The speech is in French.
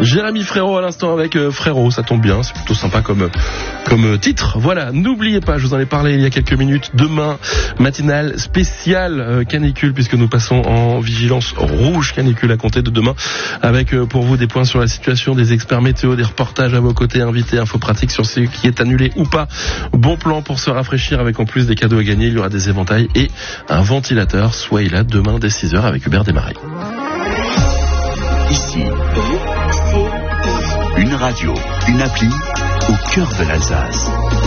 Jérémy Frérot à l'instant avec Frérot, ça tombe bien, c'est plutôt sympa comme titre. Voilà, n'oubliez pas, je vous en ai parlé il y a quelques minutes, demain, matinale spéciale canicule, puisque nous passons en vigilance rouge canicule à compter de demain, avec pour vous des points sur la situation, des experts météo, des reportages à vos côtés, invités, infos pratiques sur ce qui est annulé ou pas. Bon plan pour se rafraîchir, avec en plus des cadeaux à gagner, il y aura des éventails et un ventilateur. Soyez là demain dès 6h avec Hubert Desmarais. Ici, une radio, une appli au cœur de l'Alsace.